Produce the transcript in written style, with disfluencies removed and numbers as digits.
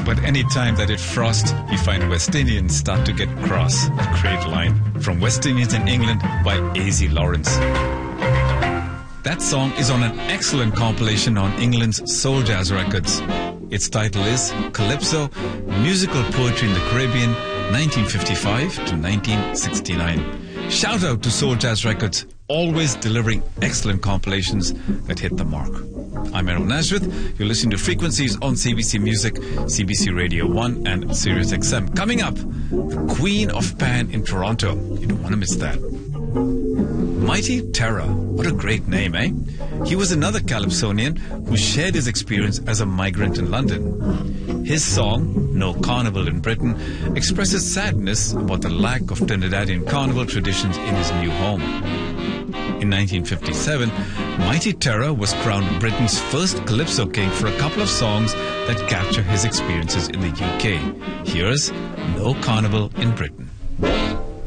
But any time that it frosts, you find West Indians start to get cross. A great line from West Indians in England by A.Z. Lawrence. That song is on an excellent compilation on England's Soul Jazz Records. Its title is Calypso, Musical Poetry in the Caribbean, 1955 to 1969. Shout out to Soul Jazz Records, always delivering excellent compilations that hit the mark. I'm Errol Nazareth. You're listening to Frequencies on CBC Music, CBC Radio 1 and Sirius XM. Coming up, the Queen of Pan in Toronto. You don't want to miss that. Mighty Terror. What a great name, eh? He was another Calypsonian who shared his experience as a migrant in London. His song, No Carnival in Britain, expresses sadness about the lack of Trinidadian carnival traditions in his new home. In 1957, Mighty Terror was crowned Britain's first Calypso King for a couple of songs that capture his experiences in the UK. Here's No Carnival in Britain.